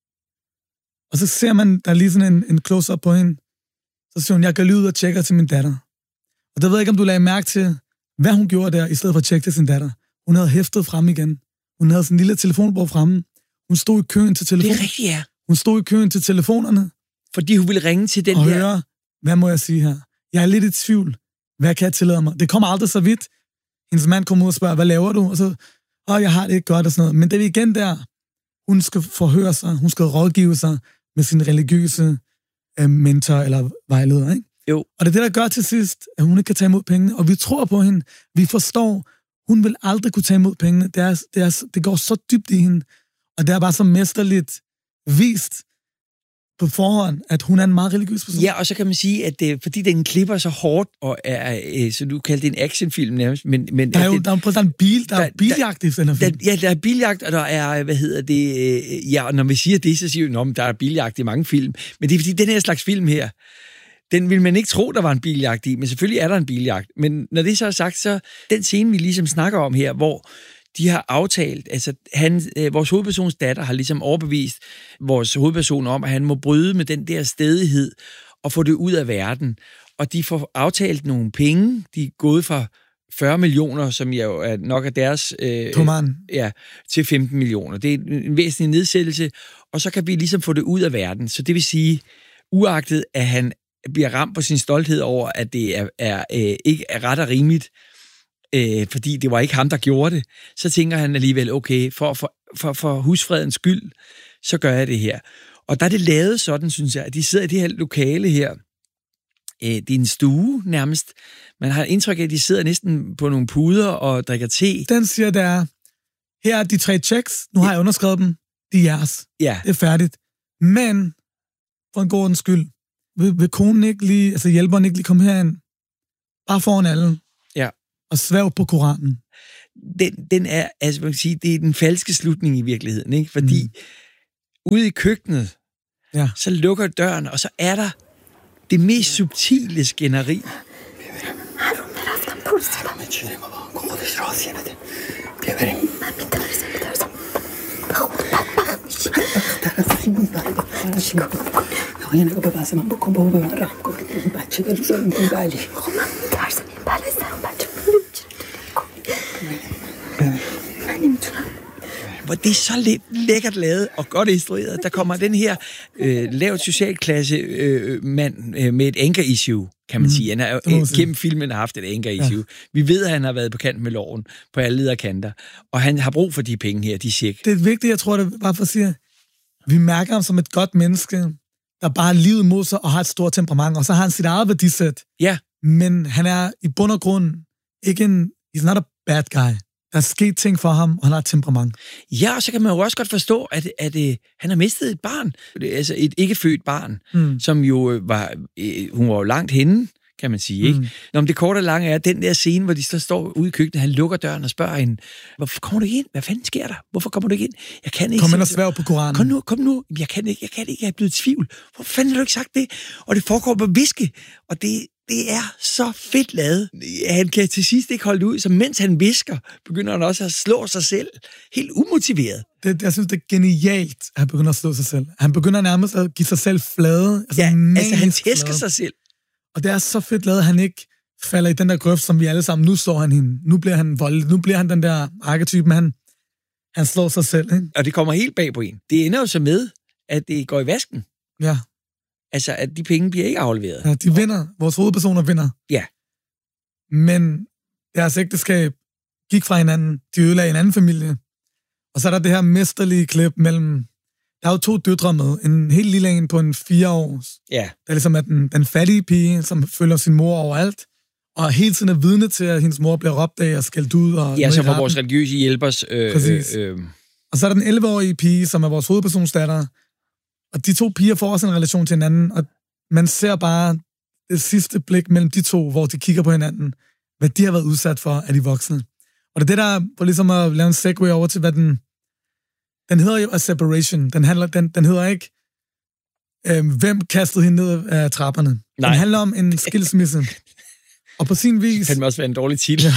B: Og så ser man, der er lige sådan en close-up på hende. Så siger hun, jeg går lige ud og tjekker til min datter. Og der ved jeg ikke, om du lagde mærke til, hvad hun gjorde der, i stedet for at tjekke til sin datter. Hun havde hæftet frem igen. Hun havde sådan en lille telefonbog fremme. Hun stod i køen til telefonen.
A: Det er rigtigt, ja.
B: Hun stod i køen til telefonerne.
A: Fordi hun ville ringe til den
B: og
A: der...
B: høre, hvad må jeg sige her? Jeg er lidt i tvivl. Hvad kan jeg tillade mig? Det kommer aldrig så vidt. Hendes mand kommer ud og spørger, hvad laver du? Og så, jeg har det ikke godt og sådan noget. Men det er igen der, hun skal forhøre sig, hun skal rådgive sig med sin religiøse mentor eller vejleder, ikke?
A: Jo.
B: Og det er det, der gør til sidst, at hun ikke kan tage imod pengene. Og vi tror på hende. Vi forstår, hun vil aldrig kunne tage imod pengene. Det går så dybt i hende. Og det er bare så mesterligt vist på forhånd, at hun er en meget religiøs person.
A: Ja, og så kan man sige, at fordi den klipper så hårdt, og er, så du kalder det en actionfilm nærmest, men
B: der er jo der er en biljagt i den her film.
A: Ja, der er biljagt, og der er, og når vi siger det, så siger vi, der er biljagt i mange film, men det er fordi, den her slags film her, den vil man ikke tro, der var en biljagt i, men selvfølgelig er der en biljagt. Men når det så er sagt, så den scene, vi ligesom snakker om her, hvor de har aftalt, altså vores hovedpersons datter har ligesom overbevist vores hovedperson om, at han må bryde med den der stædighed og få det ud af verden. Og de får aftalt nogle penge, de er gået fra 40 millioner, som jo er nok af deres... til 15 millioner. Det er en væsentlig nedsættelse, og så kan vi ligesom få det ud af verden. Så det vil sige, uagtet at han bliver ramt på sin stolthed over, at det ikke er ret og rimeligt, fordi det var ikke ham, der gjorde det, så tænker han alligevel, okay, for husfredens skyld, så gør jeg det her. Og der er det lavet sådan, synes jeg, at de sidder i det her lokale her, Det er en stue nærmest. Man har indtryk af, at de sidder næsten på nogle puder og drikker te.
B: Den siger, der her er de 3 checks, nu har jeg underskrevet dem, de er jeres.
A: Ja.
B: Det er færdigt. Men, for en god skyld, vil konen ikke lige, altså hjælperen ikke lige komme herind, bare foran alle, og svæv på Koranen.
A: Den er, altså man kan sige, det er den falske slutning i virkeligheden, ikke? Fordi ude i køkkenet, så lukker døren, og så er der det mest subtile skænderi. Hvor det er så lækkert lavet og godt instrueret. Der kommer den her lavt socialklasse mand med et anger-issue, kan man sige. Han har gennem filmen haft et anger-issue. Ja. Vi ved, at han har været på kant med loven på alle lederkanter, og han har brug for de penge her, de check.
B: Det er vigtigt, jeg tror, det er bare for at sige, vi mærker ham som et godt menneske, der bare har livet mod sig og har et stort temperament, og så har han sit eget værdisæt. Ja. Men han er i bund og grund ikke he's not a bad guy. Der er sket ting for ham, og han har et temperament.
A: Ja, og så kan man jo også godt forstå, at han har mistet et barn. Altså et ikke-født barn, som jo var... hun var jo langt henne, kan man sige, ikke? Nå, men det korte og lange er, den der scene, hvor de så står ude i køkkenet, han lukker døren og spørger hende, hvorfor kommer du ikke ind? Hvad fanden sker der? Hvorfor kommer du ikke ind? Jeg kan ikke...
B: Kom ind og sværg på Koranen. Kom nu.
A: Jeg kan ikke. Jeg er blevet i tvivl. Hvorfor fanden har du ikke sagt det? Og det foregår på viske. Og det er så fedt lavet. Han kan til sidst ikke holde det ud, så mens han visker, begynder han også at slå sig selv. Helt umotiveret.
B: Jeg synes, det er genialt, at han begynder at slå sig selv. Han begynder nærmest at give sig selv flade.
A: Altså han tæsker sig selv.
B: Og det er så fedt lavet, at han ikke falder i den der grøft, som vi alle sammen, nu står han hende. Nu bliver han voldelig. Nu bliver han den der arketype, men han slår sig selv. Ikke?
A: Og det kommer helt bag på en. Det ender jo så med, at det går i vasken.
B: Ja.
A: Altså, at de penge bliver ikke afleveret.
B: Ja, de vinder. Vores hovedpersoner vinder.
A: Ja.
B: Men deres ægteskab gik fra hinanden. De ødelagde en anden familie. Og så er der det her mesterlige klip mellem... Der er jo 2 døtre med. En helt lille en på en 4 års.
A: Ja.
B: Der ligesom er den fattige pige, som følger sin mor overalt. Og hele tiden er vidne til, at hendes mor bliver råbt af og skældt ud. Og
A: ja, som var vores religiøse hjælpers...
B: Præcis. Og så er der den 11-årige pige, som er vores hovedpersonsdatter. Og de 2 piger får også en relation til hinanden, og man ser bare det sidste blik mellem de 2, hvor de kigger på hinanden, hvad de har været udsat for af de voksne. Og det er det, der for ligesom at lave en segue over til, hvad den hedder jo A Separation. Den hedder ikke, hvem kastede hende ned af trapperne. Nej. Den handler om en skilsmisse. Og på sin vis...
A: Det kan også være en dårlig titel.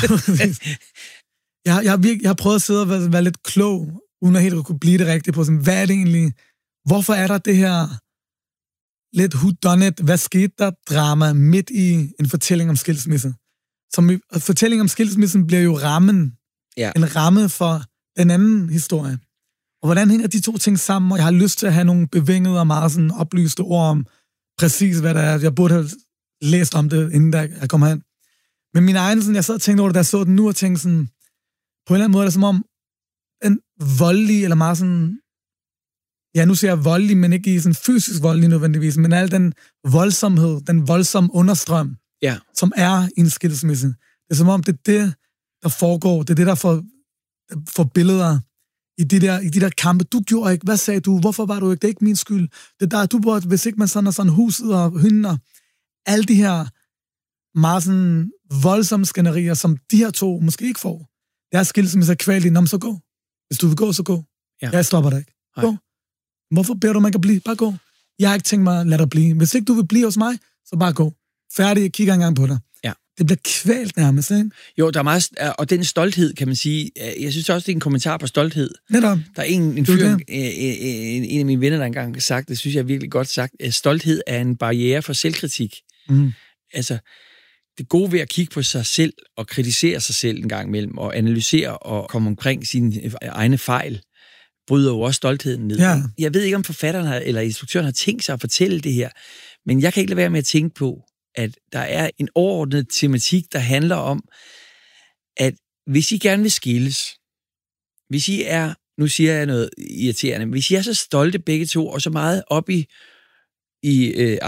B: jeg har prøvet at sidde og være lidt klog, uden at helt kunne blive det rigtigt på, sådan, hvad er det egentlig... Hvorfor er der det her lidt whodunit, hvad skete der drama midt i en fortælling om skilsmisse? Fortællingen om skilsmissen bliver jo rammen. Ja. En ramme for den anden historie. Og hvordan hænger de 2 ting sammen? Og jeg har lyst til at have nogle bevingede og meget sådan oplyste ord om præcis, hvad der er. Jeg burde have læst om det, inden jeg kom hen. Men min egen, sådan, jeg sad og tænkte over det, da jeg så den nu, og tænkte sådan, på en eller anden måde er det som om en voldelig, eller meget sådan... Ja, nu siger jeg voldelig, men ikke i sådan fysisk voldelig nødvendigvis, men al den voldsomhed, den voldsomme understrøm, som er i en skilsmisse. Det er som om, det er det, der foregår. Det er det, der får billeder i de der kampe. Du gjorde ikke. Hvad sagde du? Hvorfor var du ikke? Det er ikke min skyld. Det der, du burde, hvis ikke man sådan og sådan huset og hynder. Alle de her meget sådan voldsomme skænderier, som de her 2 måske ikke får. Deres skilsmisse er kvalig. Nå, så gå. Hvis du vil gå, så gå. Ja. Jeg stopper dig ikke. Gå. Hvorfor beder du, man kan blive? Bare gå. Jeg har ikke tænkt mig at lade dig blive. Hvis ikke du vil blive hos mig, så bare gå. Færdig, jeg kigger engang på dig. Ja. Det bliver kvalt nærmest, ikke?
A: Jo, der er meget... Og den stolthed, kan man sige... Jeg synes også, det er en kommentar på stolthed.
B: Netop.
A: Der er en af mine venner, der engang har sagt, det synes jeg er virkelig godt sagt, at stolthed er en barriere for selvkritik. Altså, det gode ved at kigge på sig selv og kritisere sig selv en gang imellem, og analysere og komme omkring sine egne fejl, bryder jo også stoltheden ned. Ja. Jeg ved ikke, om forfatteren eller instruktøren har tænkt sig at fortælle det her, men jeg kan ikke lade være med at tænke på, at der er en overordnet tematik, der handler om, at hvis I gerne vil skilles, hvis I er, nu siger jeg noget irriterende, hvis I er så stolte begge 2, og så meget op i egen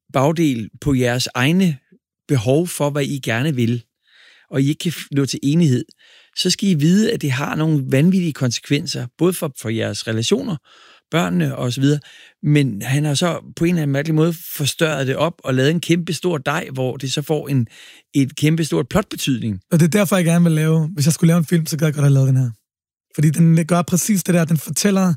A: bagdel på jeres egne behov for, hvad I gerne vil, og I ikke kan nå til enighed, så skal I vide, at det har nogle vanvittige konsekvenser, både for jeres relationer, børnene og så videre, men han har så på en eller anden mærkelig måde forstørret det op og lavet en kæmpe stor dej, hvor det så får et kæmpe stort plotbetydning.
B: Og det er derfor, jeg gerne vil lave, hvis jeg skulle lave en film, så gad jeg godt have lavet den her. Fordi den gør præcis det der, den fortæller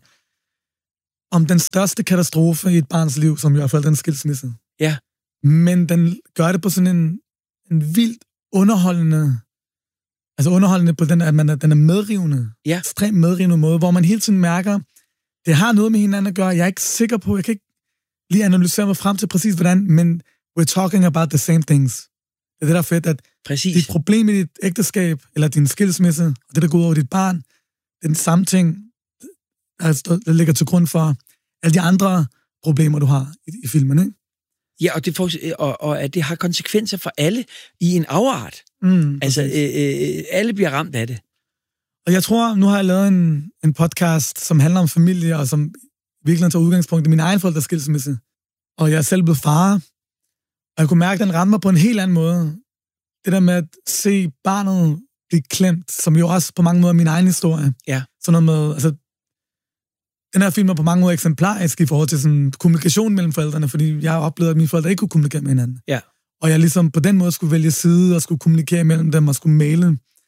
B: om den største katastrofe i et barns liv, som i hvert fald den skilsmisse.
A: Ja.
B: Men den gør det på sådan en vildt underholdende, altså underholdende på den, at den er medrivende, ekstremt medrivende måde, hvor man hele tiden mærker, det har noget med hinanden at gøre. Jeg er ikke sikker på, jeg kan ikke lige analysere mig frem til præcis hvordan, men we're talking about the same things. Det er det, der er fedt, at dit problem i dit ægteskab, eller din skilsmisse, og det, der går ud over dit barn, det er den samme ting, der ligger til grund for alle de andre problemer, du har i filmen, ikke?
A: Ja, og at det har konsekvenser for alle i en afart. Altså, alle bliver ramt af det.
B: Og jeg tror, nu har jeg lavet en podcast, som handler om familie, og som virkelig tager udgangspunkt i min egen forældres skilsmisse. Og jeg er selv blevet far, og jeg kunne mærke, at den ramte mig på en helt anden måde. Det der med at se barnet blive klemt, som jo også på mange måder er min egen historie.
A: Ja.
B: Sådan noget med, altså, den her film er på mange måder eksemplarisk i forhold til sådan kommunikation mellem forældrene, fordi jeg har oplevet, at mine forældre ikke kunne kommunikere med hinanden.
A: Ja.
B: Og jeg ligesom på den måde skulle vælge side, og skulle kommunikere mellem dem, og skulle maile.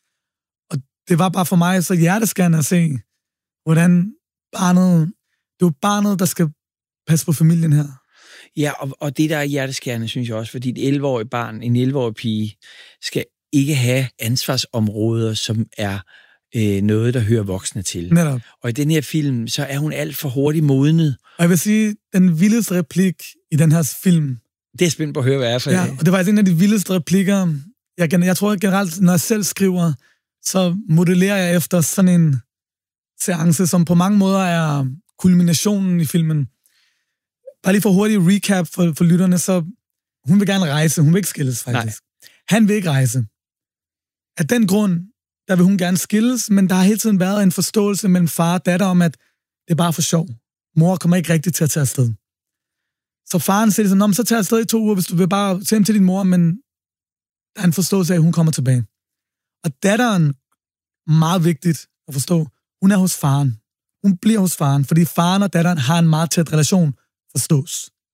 B: Og det var bare for mig så hjerteskærende at se, hvordan barnet, det er jo barnet, der skal passe på familien her.
A: Ja, og det der er hjerteskærende, synes jeg også, fordi et 11-årig barn, en 11-årig pige, skal ikke have ansvarsområder, som er noget, der hører voksne til.
B: Netop.
A: Og i den her film, så er hun alt for hurtigt modnet.
B: Og jeg vil sige, den vildeste replik i den her film...
A: Det er spændt på at høre, hvad er for
B: ja, og det var en af de vildeste replikker. Jeg tror generelt, når jeg selv skriver, så modellerer jeg efter sådan en seance, som på mange måder er kulminationen i filmen. Bare lige for hurtigt recap for lytterne, så hun vil gerne rejse. Hun vil ikke skilles, faktisk. Nej. Han vil ikke rejse. Af den grund, der vil hun gerne skilles, men der har hele tiden været en forståelse mellem far og datter om, at det er bare for sjov. Mor kommer ikke rigtigt til at tage afsted. Så faren siger sådan, så tager afsted i 2 uger, hvis du vil bare se til din mor, men der er en forståelse af, at hun kommer tilbage. Og datteren, meget vigtigt at forstå, hun er hos faren. Hun bliver hos faren, fordi faren og datteren har en meget tæt relation, forstås.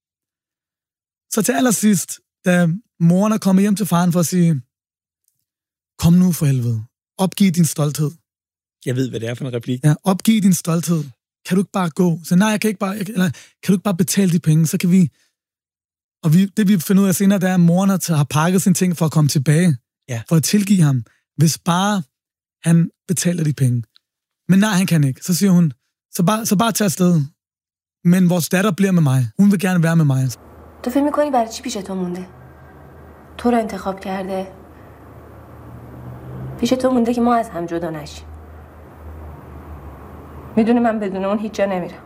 B: Så til allersidst, da moren er kommet hjem til faren for at sige, kom nu for helvede, opgiv din stolthed.
A: Jeg ved, hvad det er for en replik.
B: Ja, opgiv din stolthed. Kan du ikke bare gå? Så nej, kan du ikke bare betale de penge, så kan vi... Og det vi finder ud af senere, det er, at moren har pakket sine ting for at komme tilbage.
A: Ja.
B: For at tilgive ham. Hvis bare han betaler de penge. Men nej, han kan ikke. Så siger hun, så bare tag afsted. Men vores datter bliver med mig. Hun vil gerne være med mig.
C: Du فکر می‌کنی برای چی پیش تو مونده؟ تو رو انتخاب کرده. پیش تو مونده که ما از هم جدا نشیم. میدونی من بدون اون هیچ جا نمیرم.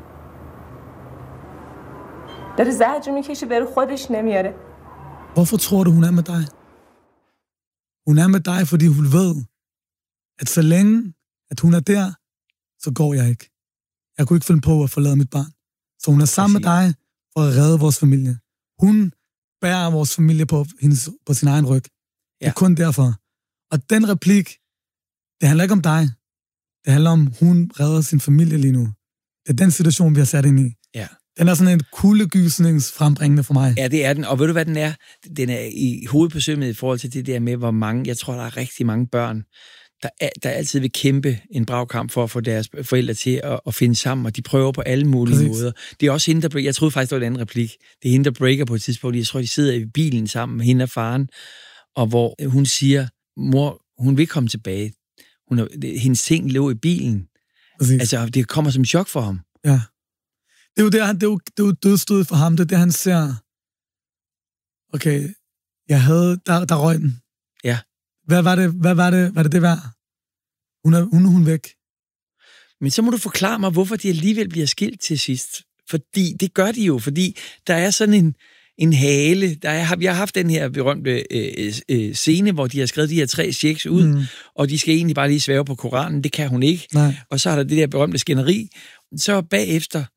C: داره زجر میکشه بره خودش نمیاره.
B: Hvorfor tror du, hun er med dig? Hun er med dig, fordi hun ved, at så længe, at hun er der, så går jeg ikke. Jeg kunne ikke finde på at forlade mit barn. Så hun er sammen med dig for at redde vores familie. Hun bærer vores familie på sin egen ryg. Det er kun derfor. Og den replik, det handler ikke om dig. Det handler om, hun redder sin familie lige nu. Det er den situation, vi har sat ind i.
A: Ja.
B: Den er sådan en kuldegysningsfrembringende for mig.
A: Ja, det er den. Og ved du, hvad den er? Den er i hovedet på sømmet i forhold til det der med, hvor mange... Jeg tror, der er rigtig mange børn, der altid vil kæmpe en bragkamp for at få deres forældre til at finde sammen, og de prøver på alle mulige måder. Det er også hende, der... Jeg troede faktisk, det var en anden replik. Det er hende, der breaker på et tidspunkt. Jeg tror, de sidder i bilen sammen med hende og faren, og hvor hun siger, mor, hun vil komme tilbage. Hendes ting lå i bilen. Præcis. Altså, det kommer som chok for ham.
B: Ja. Det er jo dødstød for ham. Det er det, han ser. Okay, der røg den.
A: Ja.
B: Hvad var det værd? Hun er væk.
A: Men så må du forklare mig, hvorfor de alligevel bliver skilt til sidst. Fordi det gør de jo, fordi der er sådan en hale. Vi har haft den her berømte scene, hvor de har skrevet de her 3 checks ud, og de skal egentlig bare lige svæve på Koranen. Det kan hun ikke.
B: Nej.
A: Og så har der det der berømte skænderi. Så bagefter,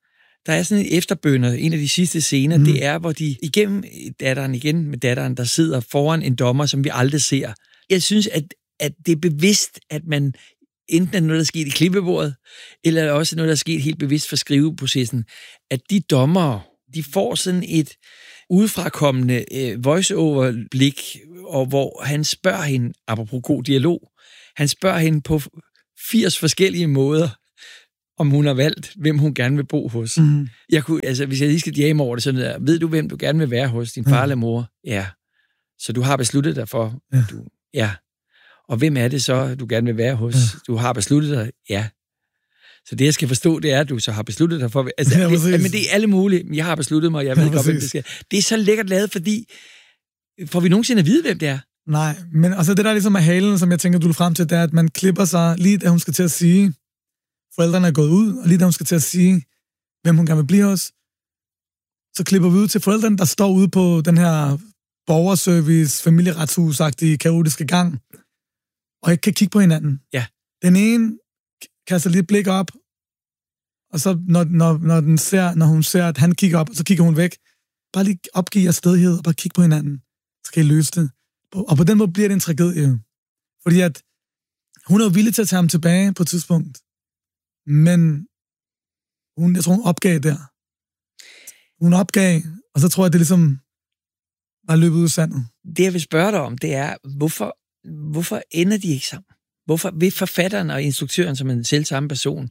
A: Der er sådan en efterbønner, en af de sidste scener, det er, hvor de igennem datteren, der sidder foran en dommer, som vi aldrig ser. Jeg synes, at det er bevidst, at man enten er noget, der er sket i klippebordet, eller også noget, der er sket helt bevidst for skriveprocessen, at de dommere, de får sådan et udefrakommende voice-over-blik, og hvor han spørger hende, apropos god dialog, han spørger hende på 80 forskellige måder, om hun har valgt, hvem hun gerne vil bo hos. Jeg kunne, altså, hvis jeg lige skal jame over det, sådan der, ved du, hvem du gerne vil være hos, din far eller mor? Ja. Så du har besluttet dig for, ja. Og hvem er det så, du gerne vil være hos? Du har besluttet dig, ja. Så det, jeg skal forstå, det er, at du så har besluttet dig for... Altså, men det er alle mulige. Jeg har besluttet mig, jeg ved godt, hvem det skal. Det er så lækkert lavet, fordi... Får vi nogensinde at vide, hvem det er?
B: Nej, men altså det der ligesom er halen, som jeg tænker, du vil frem til, det er, at man klipper sig lige da hun skal til at sige, forældrene er gået ud, og lige da hun skal til at sige, hvem hun gerne vil blive hos, så klipper vi ud til forældrene, der står ude på den her borgerservice, familieretshus-agtige, kaotiske gang, og ikke kan kigge på hinanden.
A: Ja.
B: Den ene kaster lige et blik op, og så når hun ser, at han kigger op, så kigger hun væk. Bare lige opgive jeres stedighed, og bare kigge på hinanden. Så kan I løse det. Og på den måde bliver det en tragedie. Fordi at hun er jo villig til at tage ham tilbage på et tidspunkt. Men jeg tror, hun opgav der. Hun opgav, og så tror jeg, det ligesom var løbet ud i sandet.
A: Det, jeg vil spørge dig om, det er, hvorfor ender de ikke sammen? Hvorfor vil forfatteren og instruktøren som en selv samme person,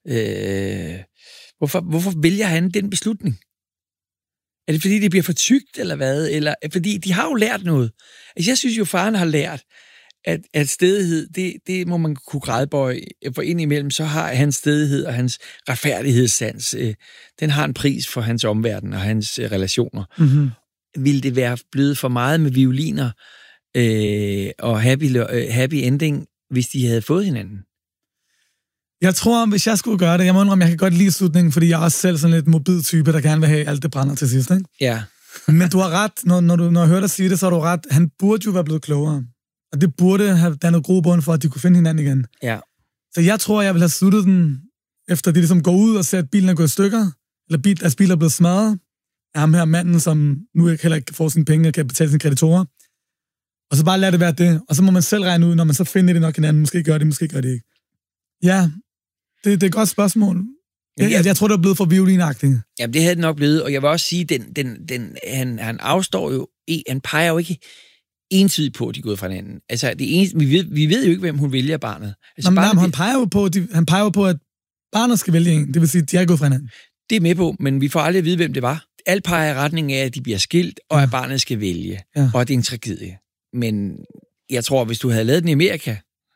A: hvorfor vælger han den beslutning? Er det fordi, det bliver for tykt, eller hvad? Eller fordi de har jo lært noget. Altså, jeg synes jo, faren har lært, at stedighed, det må man kunne gradbøje. For indimellem, så har hans stedighed og hans retfærdighedssans, den har en pris for hans omverden og hans relationer. Mm-hmm. Vil det være blevet for meget med violiner og happy ending, hvis de havde fået hinanden?
B: Jeg tror, hvis jeg skulle gøre det, jeg må indrømme, jeg kan godt lide slutningen, fordi jeg er også selv sådan lidt mobil type, der gerne vil have alt det brænder til sidst, ikke?
A: Ja.
B: Men du har ret, når jeg hører dig sige det, så har du ret. Han burde jo være blevet klogere. Og det burde have dannet grobund for, at de kunne finde hinanden igen.
A: Ja.
B: Så jeg tror, jeg vil have sluttet den, efter de ligesom går ud og ser, at bilen er gået i stykker, eller deres bil er blevet smadret af ham her manden, som nu heller ikke får sine penge og kan betale sine kreditorer. Og så bare lade det være det. Og så må man selv regne ud, når man så finder det nok hinanden. Måske gør det ikke. Ja, det er et godt spørgsmål. Jeg tror, det er blevet for violinagtigt.
A: Jamen, det havde det nok blevet. Og jeg vil også sige, han afstår jo, han peger jo ikke entydigt på, at de er gået fra hinanden. Altså, det eneste, vi ved jo ikke, hvem hun vælger barnet. Altså,
B: han peger jo på, at barnet skal vælge en. Det vil sige, at de er gået fra hinanden.
A: Det er med på, men vi får aldrig at vide, hvem det var. Alt peger i retning af, at de bliver skilt, og at barnet skal vælge. Ja. Og det er en tragedie. Men jeg tror, hvis du havde lavet den i Amerika,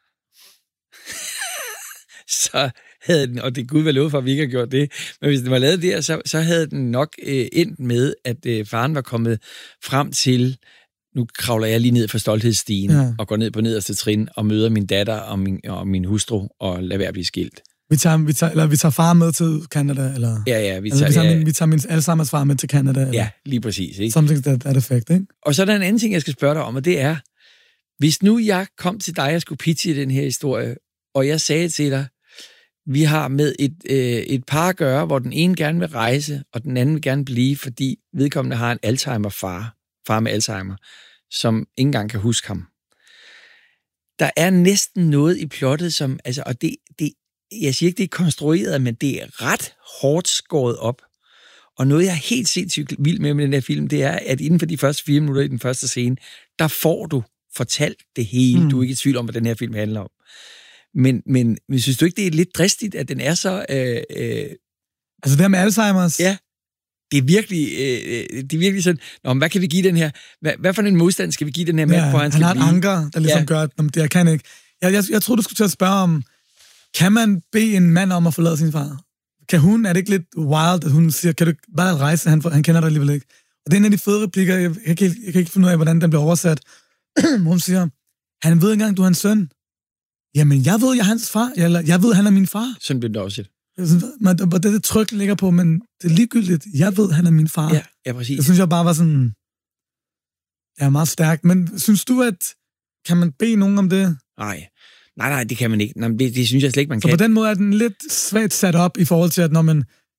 A: så havde den, og det Gud var lovet for, at vi ikke har gjort det, men hvis den var lavet der, så havde den nok endt med, at faren var kommet frem til, nu kravler jeg lige ned fra stolthedsstigen, og går ned på nederste trin, og møder min datter og min hustru, og lader være at blive skilt.
B: Vi tager far med til Canada, eller?
A: Ja,
B: vi tager min allesammens far med til Canada, eller?
A: Ja, lige præcis, ikke?
B: Something that effect, ikke?
A: Og så er der en anden ting, jeg skal spørge dig om, og det er, hvis nu jeg kom til dig og skulle pitche den her historie, og jeg sagde til dig, vi har med et par at gøre, hvor den ene gerne vil rejse, og den anden vil gerne blive, fordi vedkommende har en far med Alzheimer, som ikke engang kan huske ham. Der er næsten noget i plottet, som, altså, og det jeg siger ikke, det er konstrueret, men det er ret hårdt skåret op. Og noget, jeg er helt sindssygt vild med den her film, det er, at inden for de første 4 minutter i den første scene, der får du fortalt det hele. Du er ikke i tvivl om, hvad den her film handler om. Men synes du ikke, det er lidt dristigt, at den er så...
B: Altså det her med Alzheimers?
A: Ja. Det er virkelig sådan, hvad kan vi give den her? Hvad for en modstand skal vi give den her mand, for han skal
B: blive? Han har et anker, der ligesom gør, at det jeg kan ikke. Jeg tror, du skulle til at spørge om, kan man bede en mand om at forlade sin far? Er det ikke lidt wild, at hun siger, kan du bare rejse, han kender dig alligevel ikke? Og det er en af de fede replikker, jeg kan ikke finde ud af, hvordan den bliver oversat. Hun siger, han ved ikke engang, du er hans søn. Jamen, jeg ved, jeg er hans far, eller jeg ved, han er min far.
A: Sådan bliver det også.
B: Det tryk ligger på, men det er ligegyldigt. Jeg ved, han er min far.
A: Ja, præcis.
B: Det synes jeg bare var sådan, meget stærkt. Men synes du, at kan man bede nogen om det?
A: Nej, det kan man ikke. Det synes jeg slet ikke, man kan.
B: Så på den måde er den lidt svagt sat op i forhold til, at når man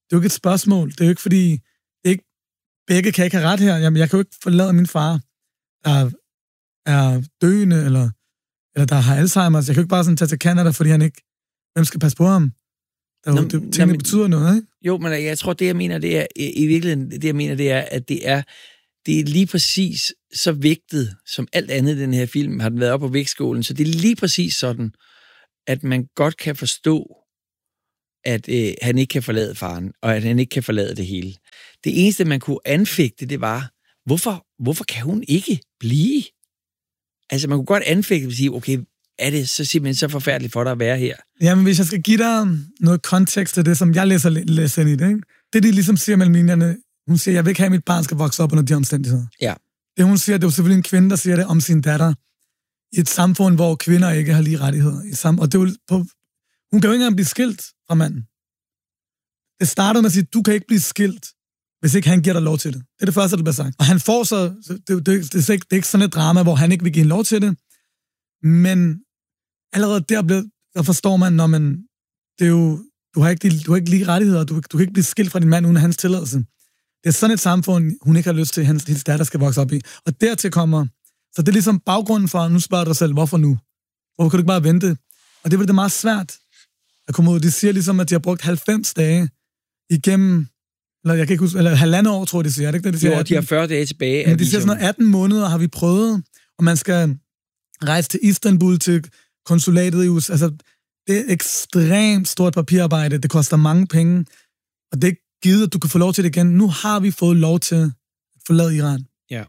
B: jo ikke et spørgsmål. Det er jo ikke fordi, begge kan ikke have ret her. Jamen, jeg kan jo ikke forlade min far, der er døende, eller der har Alzheimer's. Jeg kan jo ikke bare sådan tage til Canada, fordi han ikke... Hvem skal passe på ham? Tingene betyder noget, ikke?
A: Jo, men jeg tror, det jeg mener, det er i virkeligheden, det jeg mener, det er, at det er lige præcis så vægtet, som alt andet i den her film har den været op på vægtskålen. Så det er lige præcis sådan, at man godt kan forstå, at han ikke kan forlade faren, og at han ikke kan forlade det hele. Det eneste, man kunne anfægte, det var, hvorfor kan hun ikke blive? Altså, man kunne godt anfægte og sige, okay, er det så simpelthen så forfærdeligt for dig at være her?
B: Jamen, hvis jeg skal give dig noget kontekst til det, som jeg læser ind i det, ikke? Det, de ligesom siger mellem linjerne, hun siger, jeg vil ikke have, at mit barn skal vokse op under de omstændigheder. Ja. Det, hun siger, det er jo selvfølgelig en kvinde, der siger det om sin datter, i et samfund, hvor kvinder ikke har lige rettigheder. Og det er jo hun kan jo ikke engang blive skilt fra manden. Det starter med at sige, du kan ikke blive skilt, hvis ikke han giver dig lov til det. Det er det første, der bliver sagt. Og han får så, det er ikke sådan et drama, hvor han ikke vil give lov til det, men allerede der forstår man, når man, det er jo, du har ikke lige rettigheder, du kan ikke blive skilt fra din mand uden hans tilladelse. Det er sådan et samfund, hun ikke har lyst til, at hendes datter skal vokse op i. Og dertil kommer, så det er ligesom baggrunden for, nu spørger du dig selv, hvorfor nu? Hvorfor kan du ikke bare vente? Og det er meget svært at komme ud. De siger ligesom, at de har brugt 90 dage igennem, eller jeg kan ikke huske, eller 1,5 år, tror jeg, de siger. Er det ikke det, de siger?
A: Jo, de har 40 dage tilbage.
B: Men de siger sådan noget, 18 måneder har vi prøvet, og man skal rejse til Istanbul, til konsulatet i USA. Altså, det er et ekstremt stort papirarbejde. Det koster mange penge, og det er ikke givet, at du kan få lov til det igen. Nu har vi fået lov til at forlade Iran. Ja.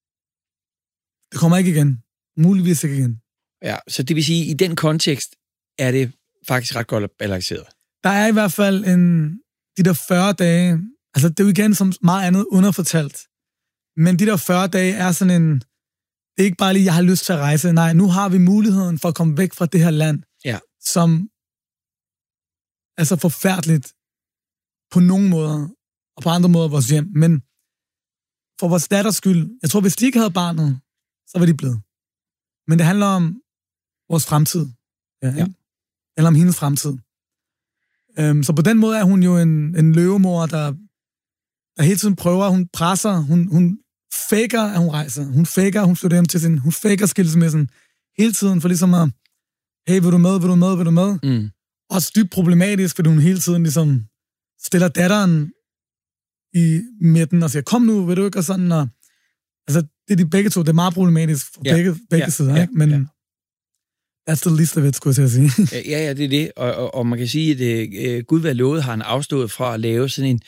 B: Det kommer ikke igen. Muligvis ikke igen.
A: Ja, så det vil sige, i den kontekst er det faktisk ret godt balanceret.
B: Der er i hvert fald de der 40 dage, altså det er jo igen som meget andet underfortalt, men de der 40 dage er sådan en, det er ikke bare lige, jeg har lyst til at rejse, nej, nu har vi muligheden for at komme væk fra det her land, ja, som er så forfærdeligt på nogle måder, og på andre måder vores hjem, men for vores datters skyld, jeg tror, hvis de ikke havde barnet, så var de blevet. Men det handler om vores fremtid. Ja. Eller om hendes fremtid. Så på den måde er hun jo en løvemor, der hele tiden prøver, hun presser, hun faker, at hun rejser. Hun faker, hun flytter hjem til hun faker skilsmissen hele tiden, for ligesom at, hey, vil du med? Mm. Også dybt problematisk, fordi hun hele tiden ligesom stiller datteren i midten og siger, kom nu, vil du ikke? Og sådan, og altså, det er de begge to, det er meget problematisk for begge sider, ikke? Men that's the least of it, skulle jeg sige.
A: Ja, det er det. Og man kan sige, at Gud være lovet har han afstået fra at lave sådan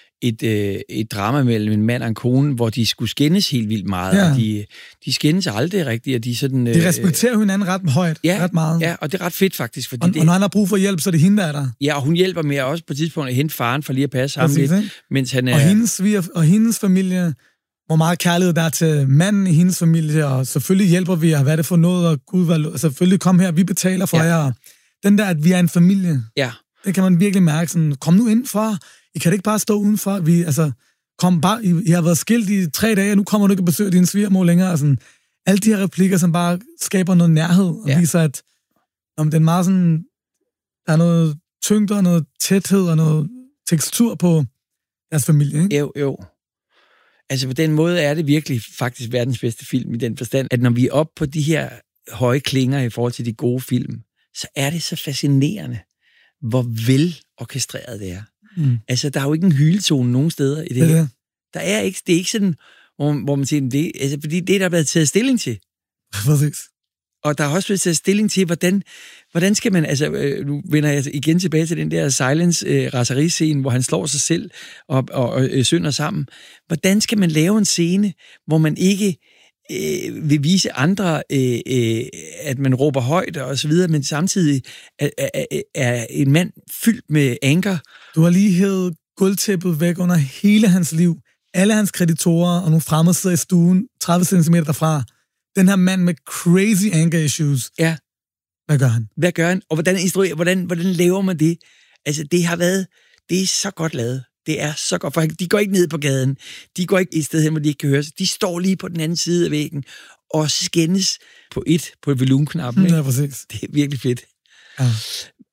A: et drama mellem en mand og en kone, hvor de skulle skændes helt vildt meget. Ja. Og de skændes aldrig rigtigt, og de sådan...
B: De respekterer hinanden ret meget.
A: Ja, og det er ret fedt faktisk. Fordi
B: og når han har brug for hjælp, så er det hende, der er der.
A: Ja, og hun hjælper med også på et tidspunkt at hente faren for lige at passe ham lidt, mens han er...
B: Og hendes familie, hvor meget kærlighed der er til manden i hendes familie, og selvfølgelig hjælper vi, og hvad er det for noget, og Gud, selvfølgelig kom her, vi betaler for jer. Den der, at vi er en familie, det kan man virkelig mærke. Sådan, kom nu indenfor, I kan ikke bare stå udenfor, kom bare, I har været skilt i 3 dage, og nu kommer du ikke at besøge din svigermor længere. Altså, alle de her replikker, som bare skaber noget nærhed, og viser, at det er meget sådan, der er noget tyngde, og noget tæthed, og noget tekstur på deres familie, ikke?
A: Jo. Altså på den måde er det virkelig faktisk verdens bedste film i den forstand, at når vi er oppe på de her høje klinger i forhold til de gode film, så er det så fascinerende, hvor vel orkestreret det er. Mm. Altså der er jo ikke en hyletone nogen steder i det her. Der er ikke, det er ikke sådan, hvor man siger, det, altså, fordi det er der været taget stilling til.
B: Præcis.
A: Og der er også blevet taget stilling til, hvordan skal man, altså nu vender jeg igen tilbage til den der Silence-raseriscene, hvor han slår sig selv og synder sammen. Hvordan skal man lave en scene, hvor man ikke vil vise andre, at man råber højt og så videre, men samtidig er en mand fyldt med anger.
B: Du har lige hævet gulvtæppet væk under hele hans liv. Alle hans kreditorer og nogle fremmede sidder i stuen 30 cm derfra. Den her mand med crazy anger issues.
A: Ja.
B: Hvad gør han?
A: Og hvordan laver man det? Altså, det er så godt lavet. Det er så godt, for de går ikke ned på gaden. De går ikke et sted hen, hvor de ikke kan høre sig. De står lige på den anden side af væggen og skændes på volumenknappen.
B: Ja, præcis.
A: Det er virkelig fedt.
B: Ja.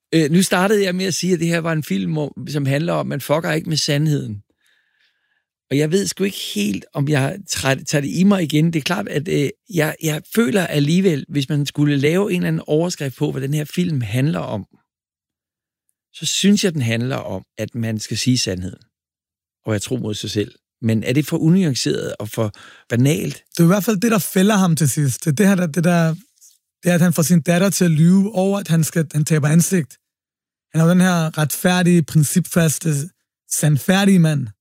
A: Nu startede jeg med at sige, at det her var en film, som handler om, at man fucker ikke med sandheden. Og jeg ved sgu ikke helt, om jeg tager det i mig igen. Det er klart, at jeg føler alligevel, hvis man skulle lave en eller anden overskrift på, hvad den her film handler om, så synes jeg, den handler om, at man skal sige sandheden. Og jeg tror mod sig selv. Men er det for unuanceret og for banalt?
B: Det er i hvert fald det, der fælder ham til sidst. Det er, at han får sin datter til at lyve over, at han taber ansigt. Han er jo den her retfærdige, principfaste, sandfærdige mand.